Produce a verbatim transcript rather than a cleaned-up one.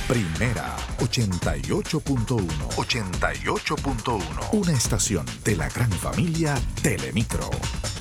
Primera ochenta y ocho punto uno. ochenta y ocho punto uno. Una estación de la gran familia Telemicro.